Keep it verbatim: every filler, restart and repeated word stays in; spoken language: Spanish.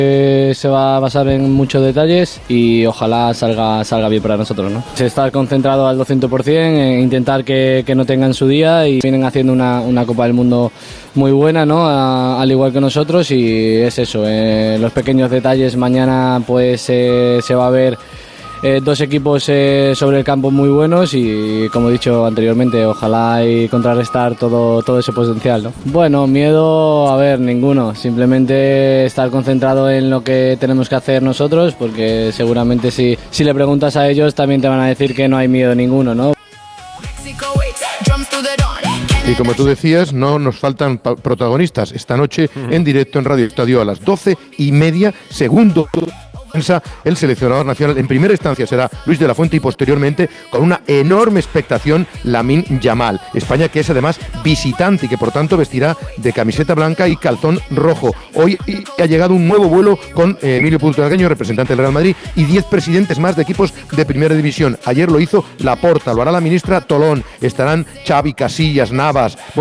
Eh, se va a basar en muchos detalles y ojalá salga, salga bien para nosotros, ¿no? Estar concentrado al doscientos por ciento, eh, intentar que, que no tengan su día y vienen haciendo una, una Copa del Mundo muy buena, ¿no? A, al igual que nosotros y es eso, eh, los pequeños detalles. Mañana pues eh, se va a ver Eh, dos equipos eh, sobre el campo muy buenos y, como he dicho anteriormente, ojalá y contrarrestar todo, todo ese potencial, ¿no? Bueno, miedo, a ver, ninguno. Simplemente estar concentrado en lo que tenemos que hacer nosotros, porque seguramente si, si le preguntas a ellos también te van a decir que no hay miedo ninguno, ¿no? Y como tú decías, no nos faltan protagonistas. Esta noche en directo en Radio Estadio a las doce y media, segundo... El seleccionador nacional en primera instancia será Luis de la Fuente y posteriormente, con una enorme expectación, Lamine Yamal. España, que es además visitante y que por tanto vestirá de camiseta blanca y calzón rojo. Hoy ha llegado un nuevo vuelo con eh, Emilio Putelgaño, representante del Real Madrid, y diez presidentes más de equipos de primera división. Ayer lo hizo Laporta, lo hará la ministra Tolón, estarán Xavi, Casillas, Navas... Bueno,